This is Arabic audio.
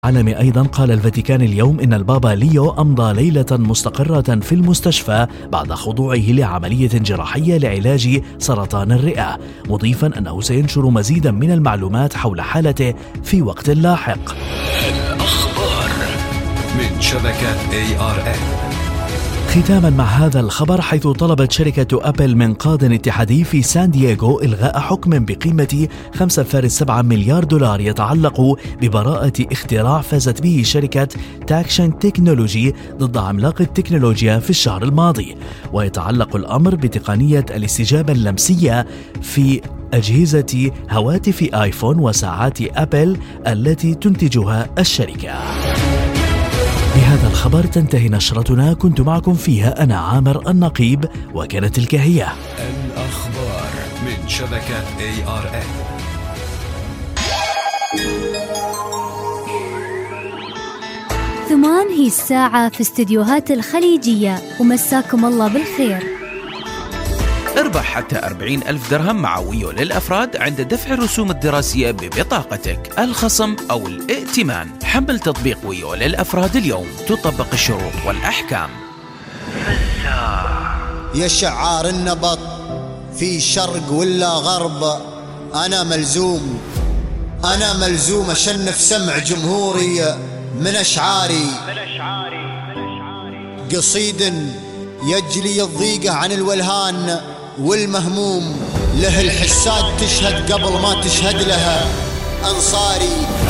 العالم أيضا قال الفاتيكان اليوم إن البابا ليو أمضى ليلة مستقرة في المستشفى بعد خضوعه لعملية جراحية لعلاج سرطان الرئة، مضيفا أنه سينشر مزيدا من المعلومات حول حالته في وقت لاحق. الأخبار من شبكة ARN. ختاما مع هذا الخبر، حيث طلبت شركة أبل من قاضٍ اتحادي في سان دييغو إلغاء حكم بقيمة 5.7 مليار دولار يتعلق ببراءة اختراع فازت به شركة تاكشن تكنولوجي ضد عملاق التكنولوجيا في الشهر الماضي، ويتعلق الأمر بتقنية الاستجابة اللمسية في أجهزة هواتف آيفون وساعات أبل التي تنتجها الشركة. بهذا الخبر تنتهي نشرتنا، كنت معكم فيها أنا عامر النقيب، وكانت تلك هي الأخبار من شبكة ARN. ثمان هي الساعة في استديوهات الخليجية، ومساكم الله بالخير. اربح حتى 40,000 درهم مع ويو للأفراد عند دفع الرسوم الدراسية ببطاقتك، الخصم أو الائتمان. حمل تطبيق ويو للأفراد اليوم، تطبق الشروط والأحكام. يا شعار النبط في شرق ولا غرب، أنا ملزوم أشنف سمع جمهوري من أشعاري، قصيد يجلي الضيقة عن الولهان والمهموم، له الحساد تشهد قبل ما تشهد لها أنصاري.